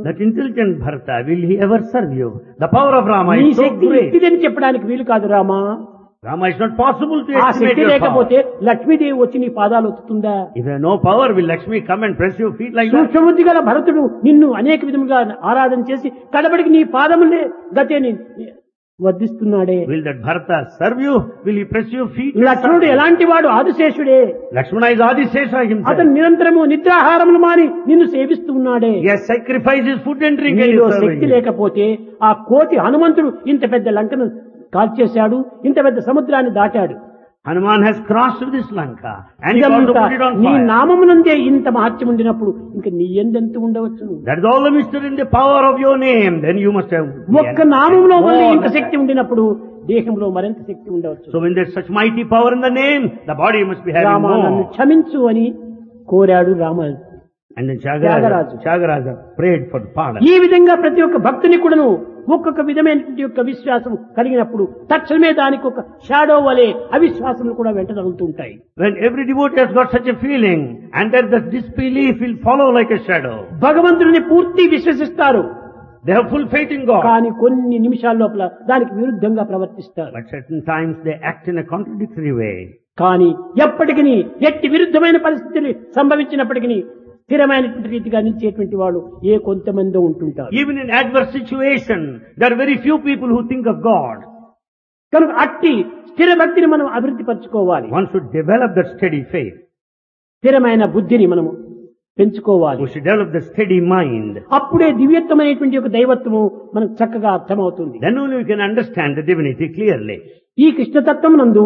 That intelligent Bharata, will he ever serve you? The power of Rama నీ is so Shakti great. ఎట్టిదని చెప్పడానికి వీలు కాదు Rama. Rama, it's not possible to ఆ estimate Shakti your power. లేకపోతే లక్ష్మీదేవి వచ్చి నీ పాదాలు ఒత్తుతుందా? If you have no power, will Lakshmi come and press your feet like that? సూక్ష్మబుద్ధి గల భరతుడు నిన్ను అనేక విధములుగా ఆరాధన చేసి కడబడికి నీ పాదములే గతేని వర్ధిస్తున్నాడే. Will that Bharata serve you? Will he press your feet? లక్ష్మణుడు ఎలాంటి వాడు? ఆదిశేషుడే. Lakshmana is Adisesha himself. అతను నిరంతరము నిద్రాహారములు మాని నిన్ను సేవిస్తూ ఉన్నాడే. He has sacrificed his food and drink and నీలో is serving శక్తి you. లేకపోతే ఆ కోటి హనుమంతుడు ఇంత పెద్ద లంకను కాల్చేశాడు, ఇంత పెద్ద సముద్రాన్ని దాటాడు. Hanuman has crossed this Lanka and he also ఇదంతా put it on నీ fire. నామమునందే ఇంత మహత్యం ఉండినప్పుడు ఇంకా నీ ఎందెంత ఉండవచ్చును? That is all the mystery in the power of your name. Then you must have ఒక్క నామంలో more వల్ల than ఇంత that. శక్తి ఉండినప్పుడు దేహంలో మరింత శక్తి ఉండవచ్చు. So when there is such mighty power in the name, the body must be having Rama నన్ను more. క్షమించు అని కోరాడు Rama. And then Tyagaraja. Tyagaraja prayed for the pardon. ఈ విధంగా ప్రతి ఒక్క భక్తుని కూడాను ఒక్కొక్క విధమైనటువంటి యొక్క విశ్వాసం కలిగినప్పుడు తక్షణమే దానికి ఒక షాడో వలె అవిశ్వాసములు కూడా వెంట తగులుతూ ఉంటాయి. When every devotee has got such a feeling, and that the disbelief will follow like a shadow. భగవంతుడిని పూర్తి విశ్వసిస్తారు, They have full faith in God. కానీ కొన్ని నిమిషాల లోపల దానికి విరుద్ధంగా ప్రవర్తిస్తారు. But certain times they act in a contradictory way. కానీ ఎప్పటికీ ఎట్టి విరుద్ధమైన పరిస్థితులు సంభవించినప్పటికీ స్థిరమైనటువంటి రీతిగా నిలిచేటువంటి వాళ్ళు ఏ కొంతమంది ఉంటుంటారు. Even in adverse situation, there are very few people who think of God. కనుక అట్టి స్థిర భక్తిని మనం అభివృద్ధి పరచుకోవాలి. One should develop that steady faith. స్థిరమైన బుద్ధిని మనము పెంచుకోవాలి. We should develop the steady mind. అప్పుడే దివ్యత్వమైనటువంటి ఒక దైవత్వము మనకు చక్కగా అర్థమవుతుంది. Then only we can understand the divinity clearly. ఈ కృష్ణతత్వం నందు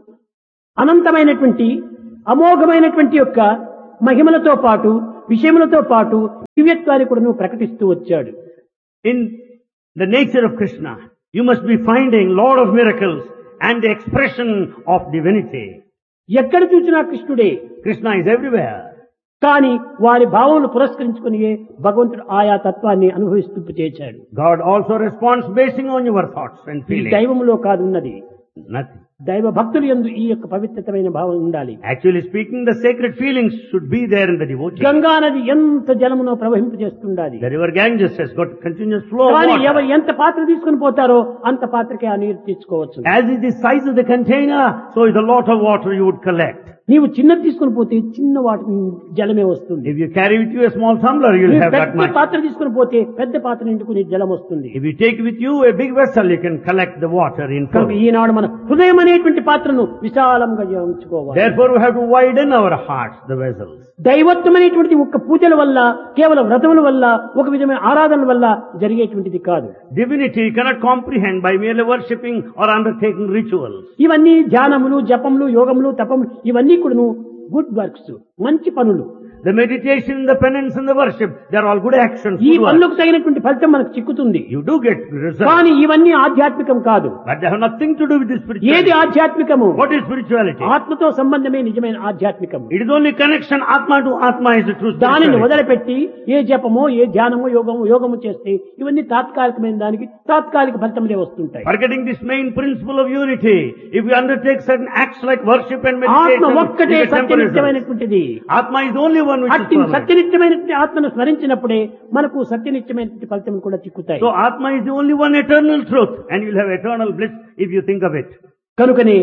అనంతమైనటువంటి అమోఘమైనటువంటి యొక్క మహిమలతో పాటు విషయములతో పాటు దివ్యత్వాన్ని కూడా నువ్వు ప్రకటిస్తూ వచ్చాడు. In the nature of Krishna, you must be finding Lord of miracles and the expression of divinity. ఎక్కడ చూసినా కృష్ణుడే. Krishna is everywhere. కానీ వారి భావములు పురస్కరించుకుని భగవంతుడు ఆయా తత్వాన్ని అనుభవిస్తూ చేశాడు. God also responds basing on your thoughts and ఈ feelings. దైవములో కాదు ఉన్నది. Nothing. దైవ భక్తులు యందు ఈ యొక్క పవిత్రమైన భావం ఉండాలి. Actually speaking, the sacred feelings should be there in the devotee. Ganga నది ఎంత జలమునో ప్రవహింపజేస్తుండాలి. The river Ganges has got continuous flow of కానీ water. ఎవరు ఎంత పాత్ర తీసుకుని పోతారో అంత పాత్రకే ఆ నీరు తెచ్చుకోవచ్చు. As is the size of the container, so is the lot of water you would collect. నీవు చిన్నది తీసుకుని పోతే చిన్న వాటి జలమే వస్తుంది. If you carry with you a small tumbler, you'll నీవు have that పెద్ద much. పాత్ర తీసుకుని పోతే పెద్ద పాత్ర నిండుకుని జలం వస్తుంది. If you take with you a big vessel, you can collect the water in full. కనుక ఈనాడు మన హృదయం అనేటువంటి పాత్రను విశాలంగా ఉంచుకోవాలి. Therefore, we have to widen our hearts, the vessels. దైవత్వం అనేటువంటి ఒక్క పూజల వల్ల, కేవలం వ్రతముల వల్ల, ఒక విధమైన ఆరాధనల వల్ల జరిగేటువంటిది కాదు. Divinity you cannot comprehend by merely worshipping or undertaking rituals. ఇవన్నీ ధ్యానములు, జపములు, యోగములు, తపములు ఇవన్నీ కూడాను గుడ్ వర్క్స్, మంచి పనులు. The meditation, the penance and the worship, they are all good actions. ఈ good works. పనులకు తగినటువంటి ఫలితం మనకు చిక్కుతుంది. You do get results. కానీ ఇవన్నీ ఆధ్యాత్మికం కాదు. But they have nothing to do with the ఏది spirituality. ఆధ్యాత్మికము? What is spirituality? ఆత్మతో సంబంధమే నిజమైన ఆధ్యాత్మికము. It is only connection Atma to Atma is the true దానిని spirituality. వదిలిపెట్టి ఏ జపమో, ఏ ధ్యానమో, యోగము చేస్తే ఇవన్నీ తాత్కాలికమైన దానికి తాత్కాలిక ఫలితములే వస్తుంటాయి. Forgetting this main principle of unity, if we undertake certain acts like worship and ఆత్మ meditation, ఒక్కటే we get temporary results. సత్యనిత్యమైనటువంటిది. Atma is the only one which is అట్టి permanent. సత్యనిత్యమైనటువంటి ఆత్మను స్మరించినప్పుడే మనకు సత్యనిత్యమైనటువంటి ఫలితం కూడా చిక్కుతాయి. So Atma is the only one eternal truth, and you will have eternal bliss if you think of it. కనుకనే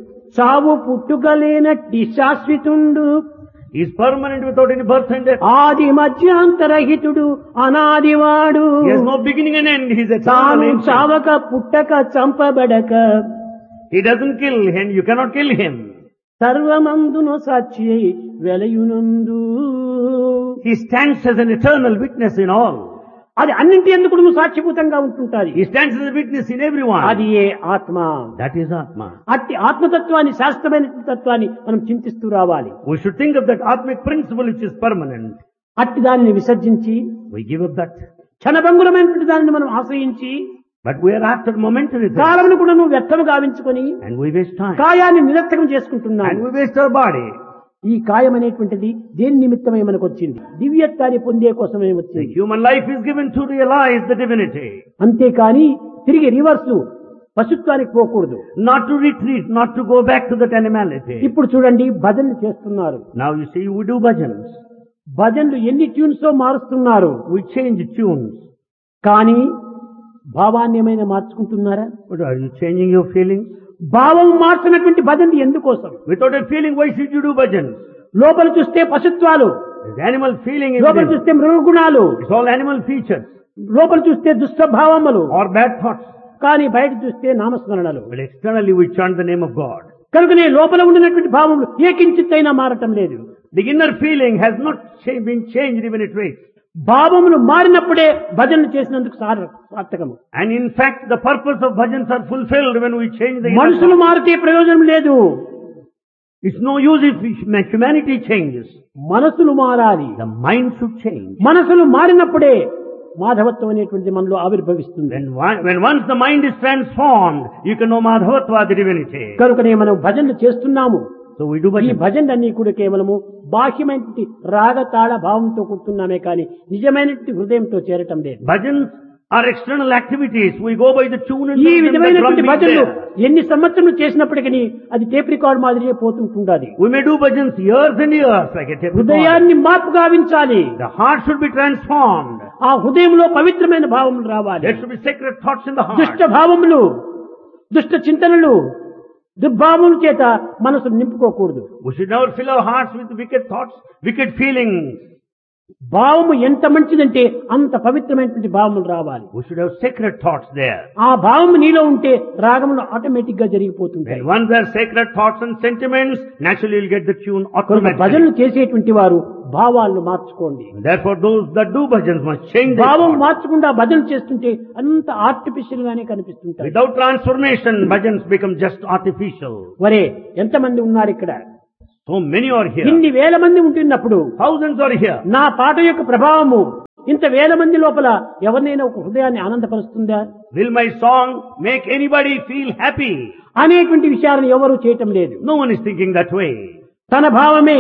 సావు పుట్టుగలేనట్టి శాశ్వతుండు, He is permanent without any birth and death. ఆది మధ్యాంతరహితుడు, అనాదివాడు, He has no beginning and end. He is eternal. తాను ancient. చావక పుట్టక చంపబడక, He doesn't kill and you cannot kill him. సర్వమందును Sakshi వెలయునందు, He stands as an eternal witness in all. అది అన్నింటి ఎందుకు నువ్వు సాక్షిభూతంగా ఉంటుంటాది. He stands as a witness in everyone. అది ఏ ఆత్మ. That is Atma. అట్టి ఆత్మతత్వాన్ని, శాశ్వతమైన తత్వాన్ని మనం చింతిస్తూ రావాలి. We should think of that Atmic principle which is permanent. అట్టి దానిని విసర్జించి We give up that. క్షణభంగురమైనటువంటి దానిని మనం ఆశ్రయించి But we are after momentary things. కాలమును కూడా నువ్వు వ్యర్థము గావించుకొని And we waste time. కాయాన్ని నిరర్థకం చేసుకుంటున్నాను. And we waste our body. ఈ కాయం అనేటువంటిది దేని నిమిత్తమై మనకు వచ్చింది? దివ్యత్వాన్ని పొందే కోసమే The వచ్చింది. human life is given to realize the divinity. అంతేకాని తిరిగి రివర్స్ పశుత్వానికి పోకూడదు. Not to retreat, not to go back to that animality. ఇప్పుడు చూడండి, భజనలు చేస్తున్నారు. Now you see, we do bhajans. భజనలు ఎన్ని ట్యూన్స్ మారుస్తున్నారు, We change tunes. కానీ భావాన్ని ఏమైనా మార్చుకుంటున్నారా? But are you changing your feelings? భావం మార్చినటువంటి భజనలు ఎందుకోసం? Without a feeling, why should you do bhajans? లోపల చూస్తే పశుత్వాలు, There's animal feeling in లోపల this. చూస్తే మృగగుణాలు, It's all animal features లోపల చూస్తే దుష్టభావములు, or bad thoughts. కానీ బయట చూస్తే నామస్మరణలు. But externally we chant the name of God. కనుకనే లోపల ఉండినటువంటి భావములు ఏ కించిత్తైనా మారటం లేదు. The inner feeling has not been changed even a trace. భావములు మారినప్పుడే భజనలు చేసినందుకు సార్థకము. And in fact, the purpose of bhajans are fulfilled when we change the inner మనుషులు thought. మారితే ప్రయోజనం లేదు. It's no use if humanity changes. మనసులు మారాలి. The mind should change. మనసులు మారినప్పుడే మాధవత్వం అనేటువంటిది మనలో ఆవిర్భవిస్తుంది. When once the mind is transformed, you can know Madhavatva, the divinity. కనుకనే మనం భజనలు చేస్తున్నాము. So we do ఈ bhajans. భజనలన్నీ కూడా కేవలము బాహ్యమైనటువంటి రాగతాళ భావంతో కూర్చున్నామే కానీ నిజమైనటువంటి హృదయంతో చేరటం లేదు. Bhajans are external activities. We go by the tune and ఈ rhythm, the విధమైనటువంటి drum beat భజనలు there. ఎన్ని సంవత్సరములు చేసినప్పటికీ అది టేప్ రికార్డ్ మాదిరిగా పోతుంటుండాలి. We may do bhajans years and years like a tape recorder. హృదయాన్ని మార్పు గావించాలి. The heart should be transformed. ఆ హృదయంలో పవిత్రమైన భావములు రావాలి. There should be sacred thoughts in the heart. దుష్ట భావములు, దుష్ట చింతనలు, దుర్భావముల చేత మనసును నింపుకోకూడదు. We should never fill our hearts with wicked thoughts, wicked feelings. భావము ఎంత మంచిదంటే అంత పవిత్రమైనటువంటి భావములు రావాలి. We should have sacred thoughts there. ఆ భావము నీలో ఉంటే రాగములు ఆటోమేటిక్ గా జరిగిపోతుంటాయి. When once there are sacred thoughts and sentiments, naturally you'll get the tune కనుక automatically. భజనలు చేసేటువంటి వారు భావాలను మార్చుకోండి. Therefore those that do bhajans must change their భావం thoughts. మార్చకుండా భజనలు చేస్తుంటే అంత ఆర్టిఫిషియల్ గానే కనిపిస్తుంటాయి. Without transformation, bhajans become just artificial. వరే ఎంతమంది ఉన్నారు ఇక్కడ? So many are here. ఇన్ని వేల మంది ఉంటున్నప్పుడు Thousands are here. నా పాట యొక్క ప్రభావము ఇంత వేల మంది లోపల ఎవరినైనా ఒక హృదయాన్ని ఆనందపరుస్తుందా Will my song make anybody feel happy? అనేటువంటి విషయాలను ఎవరూ చేయటం లేదు. No one is thinking that way. తన భావమే,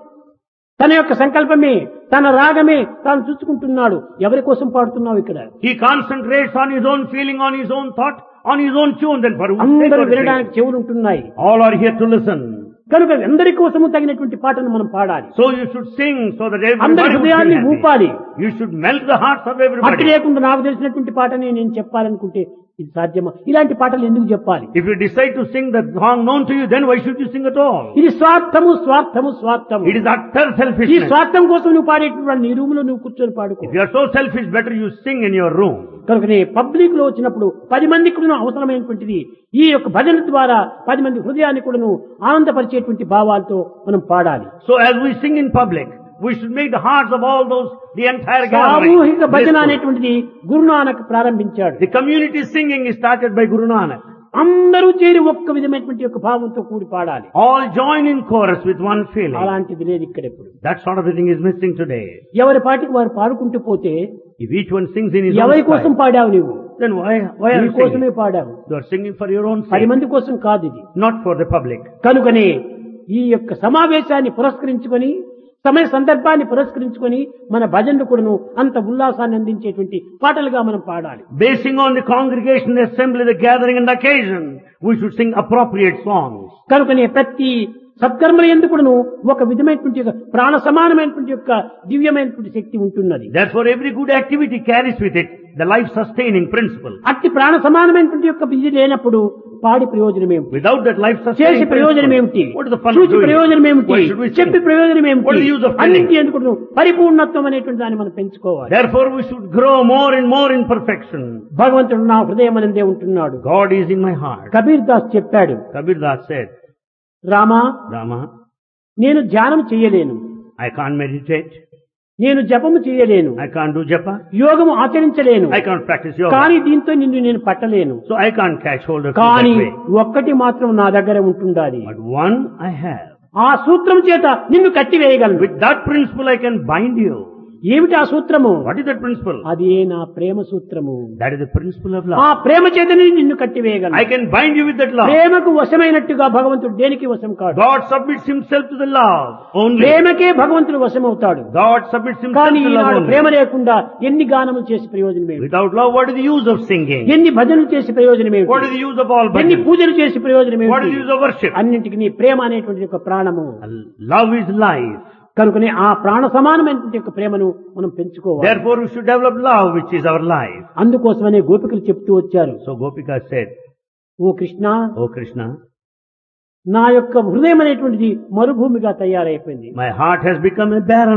తన యొక్క సంకల్పమే, తన రాగమే తాను చూసుకుంటున్నాడు. ఎవరి కోసం పాడుతున్నావు ఇక్కడ? He concentrates on his own feeling, on his own thought, on his own tune. Then for whose sake అందరూ are you వినడానికి singing? చెవులు ఉంటున్నాయి. All are here to listen. కనుక అందరి కోసము తగినటువంటి పాటను మనం పాడాలి. So you should sing so that అందరి everybody హృదయాన్ని will feel ఊపాలి. happy. You should melt the hearts of అట్టి everybody. లేకుండా నాకు తెలిసినటువంటి పాటని నేను చెప్పాలనుకుంటే ఇది సాధ్యమా? ఇలాంటి పాటలు ఎందుకు చెప్పాలి? If you decide to sing the song known to you, then why should you sing at all? ఇది స్వార్థము, స్వార్థము, స్వార్థము. It is utter ఈ selfishness. స్వార్థం కోసం నువ్వు పాడేటువంటి నీ రూమ్ లో నువ్వు కూర్చొని పాడుకో. If you are so selfish, better you sing in your room. కనుకనే పబ్లిక్ లో వచ్చినప్పుడు 10 మందికి కూడా అవసరమైనటువంటిది ఈ యొక్క భజన ద్వారా 10 మంది హృదయాన్ని కూడా ఆనందపరిచేటువంటి భావాలతో మనం పాడాలి. So as we sing in public, we should make the hearts of all those, the entire gathering. సామూహిక భజన blissful. అనేటువంటిది గురునానక్ ప్రారంభించాడు. The community singing is started by Guru Nanak. అందరూ చేరి ఒక్క విధమైనటువంటి యొక్క భావంతో కూడి పాడాలి. All join in chorus with one feeling. అలాంటిది లేదు ఇక్కడ ఎప్పుడు. That sort of a thing is missing today. ఎవరి పాటికి వారు పాడుకుంటూ పోతే If each one sings in his own ఎవరి కోసం style, పాడావు నీవు? then why are నీ you కోసమే singing? పాడావు. You are singing for your own 10 sake, మంది కోసం కాదు ఇది. not for the public. కనుకనే ఈ యొక్క సమావేశాన్ని పురస్కరించుకొని సమయ సందర్భాన్ని పురస్కరించుకొని మన భజనలు కూడాను అంత ఉల్లాసాన్ని అందించేటువంటి పాటలుగా మనం పాడాలి. Basing on the congregation, the assembly, the gathering and the occasion, we should sing appropriate songs. కనుకనే ప్రతి సత్కర్మల యందు కూడాను ఒక విధమైనటువంటి యొక్క ప్రాణ సమానమైనటువంటి యొక్క దివ్యమైనటువంటి శక్తి ఉంటున్నది. Therefore, every good activity carries with it the life-sustaining principle. అట్టి ప్రాణ సమానమైనటువంటి యొక్క విధి లేనప్పుడు పాడి ప్రయోజనం ఏమిటి? Without that చేసి life-sustaining ప్రయోజనం principle, ఏమిటి? what is the fun of చూచి doing ప్రయోజనం it? ఏమిటి? Why should we sing? చెప్పి ప్రయోజనం What is the ఏమిటి? use of telling? అన్నింటి ఎందుకు పరిపూర్ణత్వం అనేటువంటి దాన్ని మనం పెంచుకోవాలి. Therefore, we should grow more and more in perfection. భగవంతుడు నా హృదయం అనందే ఉంటున్నాడు. God is in my heart. Kabir Das చెప్పాడు, Kabir Das said, Rama Rama, నేను ధ్యానం చేయలేను, I can't meditate, నేను జపము చేయలేను, I can't do japa, యోగము ఆచరించలేను, I can't practice yoga, కానీ దీంతో నిన్ను నేను పట్టలేను. so I can't catch hold of you కానీ that way. ఒక్కటి మాత్రం నా దగ్గర ఉంటుండాలి. But one I have. ఆ సూత్రం చేత నిన్ను కట్టివేయగలను. With that principle I can bind you. ఏమిటి ఆ సూత్రము? What is that principle? అది నా ప్రేమ సూత్రము. That is the principle of ఆ love. ప్రేమ చేతనే నిన్ను కట్టివేయగలను. I can bind you with that love. ప్రేమకు వశమైనట్టుగా భగవంతుడు దేనికి వశం కాడు. God submits himself to the love only. ప్రేమకే భగవంతుడు వశమవుతాడు. God submits himself కానీ to love Eenadu Prema only. లేకుండా ఎన్ని గానములు చేసి ప్రయోజనం ఏమిటి? Without love, what is the use of singing? ఎన్ని భజనలు చేసి ప్రయోజనం What is ఏమిటి? the use of all ఎన్ని bhajans? పూజలు చేసి ప్రయోజనం What is the ఏమిటి? use of worship? అన్నింటికి నీ ప్రేమ అనేటువంటి ఒక ప్రాణము. Love is life. కనుకనే ఆ ప్రాణ సమానమైనటువంటి యొక్క ప్రేమను మనం పెంచుకోవాలి. Therefore we should develop love, which is our life. అందుకోసమనే గోపికలు చెప్తూ వచ్చారు, So Gopika said, ఓ కృష్ణ, "O Krishna, నా యొక్క హృదయం అనేటువంటిది మరుభూమిగా తయారైపోయింది. my heart has become a barren